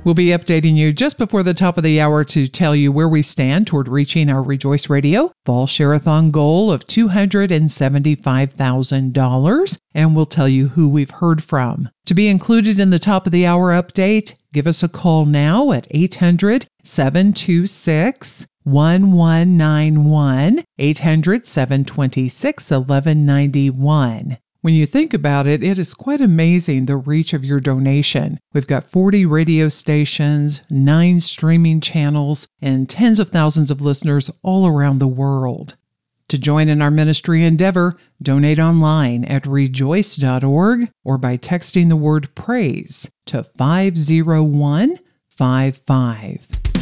We'll be updating you just before the top of the hour to tell you where we stand toward reaching our Rejoice Radio Fall Share-a-thon goal of $275,000, and we'll tell you who we've heard from. To be included in the top of the hour update, give us a call now at 800-726-1191, 800-726-1191. When you think about it, it is quite amazing the reach of your donation. We've got 40 radio stations, 9 streaming channels, and tens of thousands of listeners all around the world. To join in our ministry endeavor, donate online at rejoice.org or by texting the word PRAISE to 50155.